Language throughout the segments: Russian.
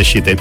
защиты.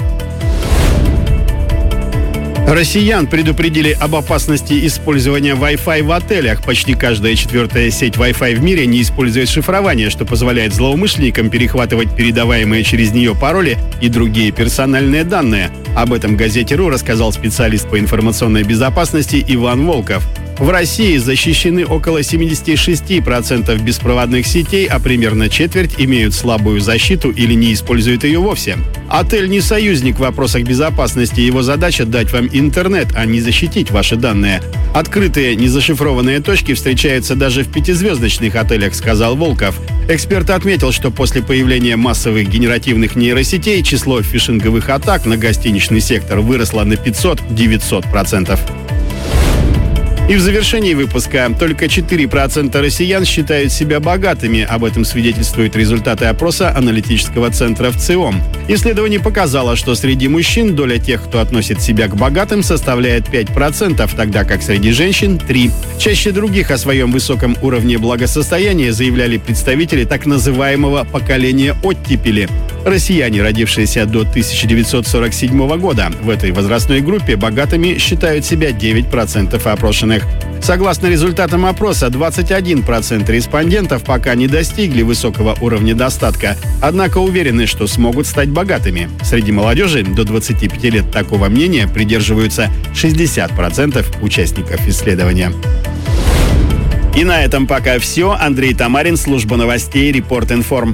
Россиян предупредили об опасности использования Wi-Fi в отелях. Почти каждая четвертая сеть Wi-Fi в мире не использует шифрование, что позволяет злоумышленникам перехватывать передаваемые через нее пароли и другие персональные данные. Об этом газете «Ру» рассказал специалист по информационной безопасности Иван Волков. В России защищены около 76% беспроводных сетей, а примерно четверть имеют слабую защиту или не используют ее вовсе. Отель не союзник в вопросах безопасности. Его задача — дать вам интернет, а не защитить ваши данные. Открытые незашифрованные точки встречаются даже в пятизвездочных отелях, сказал Волков. Эксперт отметил, что после появления массовых генеративных нейросетей число фишинговых атак на гостиничный сектор выросло на 500-900%. И в завершении выпуска только 4% россиян считают себя богатыми. Об этом свидетельствуют результаты опроса аналитического центра ВЦИОМ. Исследование показало, что среди мужчин доля тех, кто относит себя к богатым, составляет 5%, тогда как среди женщин — 3%. Чаще других о своем высоком уровне благосостояния заявляли представители так называемого поколения оттепели. Россияне, родившиеся до 1947 года. В этой возрастной группе богатыми считают себя 9% опрошенных. Согласно результатам опроса, 21% респондентов пока не достигли высокого уровня достатка, однако уверены, что смогут стать богатыми. Среди молодежи до 25 лет такого мнения придерживаются 60% участников исследования. И на этом пока все. Андрей Тамарин, служба новостей «Репорт-Информ».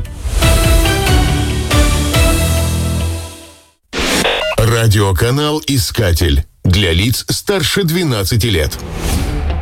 Радиоканал «Искатель» для лиц старше 12 лет.